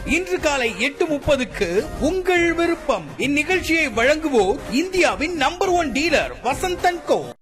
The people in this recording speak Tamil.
இன்று காலை 8:30க்கு உங்கள் விருப்பம். இந்நிகழ்ச்சியை வழங்குவோர் இந்தியாவின் நம்பர் 1 டீலர் வசந்த் & கோ.